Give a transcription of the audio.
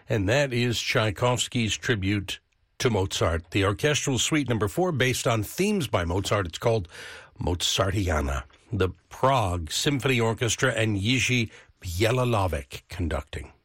and that is Tchaikovsky's tribute to Mozart. The orchestral suite number 4, based on themes by Mozart. It's called Mozartiana. The Prague Symphony Orchestra and Jiří Bělohlavek conducting.